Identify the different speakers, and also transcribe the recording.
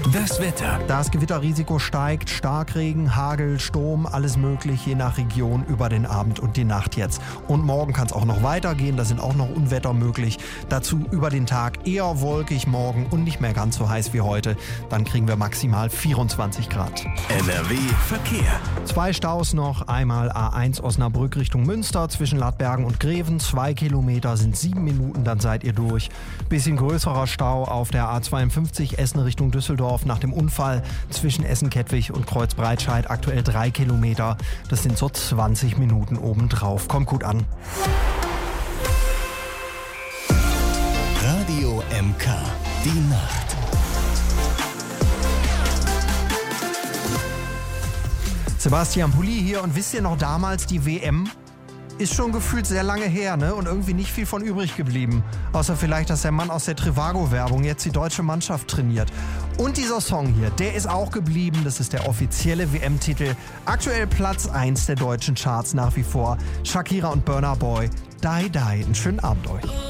Speaker 1: Das Wetter.
Speaker 2: Das Gewitterrisiko steigt, Starkregen, Hagel, Sturm, alles möglich, je nach Region über den Abend und die Nacht jetzt. Und morgen kann es auch noch weitergehen, da sind auch noch Unwetter möglich. Dazu über den Tag eher wolkig morgen und nicht mehr ganz so heiß wie heute. Dann kriegen wir maximal 24 Grad.
Speaker 1: NRW Verkehr.
Speaker 2: 2 Staus noch, einmal A1 Osnabrück Richtung Münster zwischen Ladbergen und Greven. 2 Kilometer sind 7 Minuten, dann seid ihr durch. Bisschen größerer Stau auf der A52 Essen Richtung Düsseldorf nach dem Unfall zwischen Essen-Kettwig und Kreuzbreitscheid. Aktuell 3 Kilometer, das sind so 20 Minuten obendrauf. Kommt gut an.
Speaker 1: Radio MK, die Nacht.
Speaker 2: Sebastian Pulli hier und wisst ihr noch damals die WM? Ist schon gefühlt sehr lange her, ne? Und irgendwie nicht viel von übrig geblieben. Außer vielleicht, dass der Mann aus der Trivago-Werbung jetzt die deutsche Mannschaft trainiert. Und dieser Song hier, der ist auch geblieben. Das ist der offizielle WM-Titel. Aktuell Platz 1 der deutschen Charts nach wie vor. Shakira und Burna Boy. Die Die. Einen schönen Abend euch.